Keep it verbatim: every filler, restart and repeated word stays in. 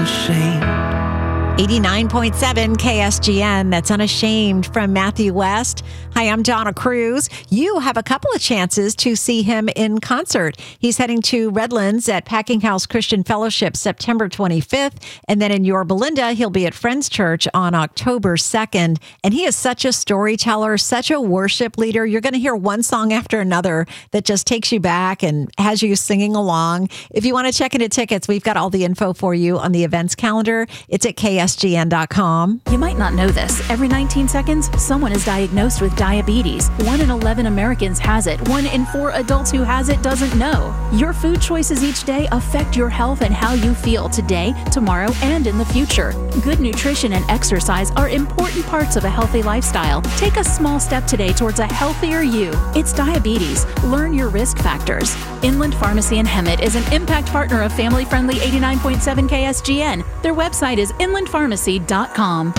unashamed. eighty-nine point seven K S G N, that's Unashamed from Matthew West. Hi, I'm Donna Cruz. You have a couple of chances to see him in concert. He's heading to Redlands at Packing House Christian Fellowship September twenty-fifth. And then in Yorba Linda, he'll be at Friends Church on October second. And he is such a storyteller, such a worship leader. You're going to hear one song after another that just takes you back and has you singing along. If you want to check into tickets, we've got all the info for you on the events calendar. It's at K S G N dot com. You might not know this. Every nineteen seconds, someone is diagnosed with diabetes. One in eleven Americans has it. One in four adults who has it doesn't know. Your food choices each day affect your health and how you feel today, tomorrow, and in the future. Good nutrition and exercise are important parts of a healthy lifestyle. Take a small step today towards a healthier you. It's diabetes. Learn your risk factors. Inland Pharmacy in Hemet is an impact partner of family-friendly eighty-nine point seven K S G N. Their website is inland pharmacy dot com.